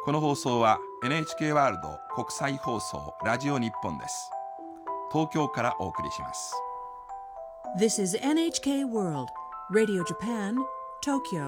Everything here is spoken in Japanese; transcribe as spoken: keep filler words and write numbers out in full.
この放送は エヌエイチケー ワールド国際放送ラジオ日本です。東京からお送りします。 This is エヌエイチケー World Radio Japan, Tokyo